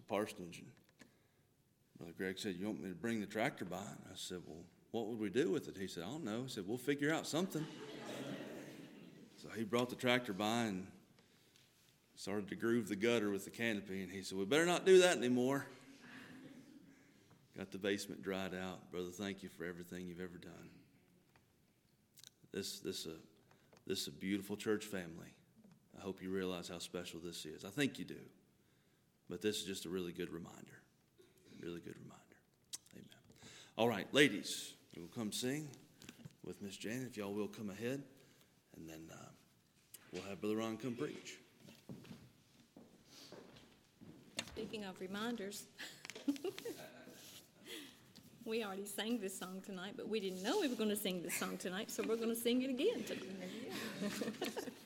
parsonage. And Brother Greg said, "You want me to bring the tractor by?" And I said, "Well, what would we do with it?" He said, "I don't know." He said, "We'll figure out something." So he brought the tractor by and started to groove the gutter with the canopy. And he said, "We better not do that anymore." Got the basement dried out. Brother, thank you for everything you've ever done. This is a beautiful church family. I hope you realize how special this is. I think you do. But this is just a really good reminder. Really good reminder. Amen. All right, ladies, we'll come sing with Miss Janet. If y'all will come ahead. And then we'll have Brother Ron come preach. Speaking of reminders, we already sang this song tonight, but we didn't know we were going to sing this song tonight, so we're going to sing it again tonight.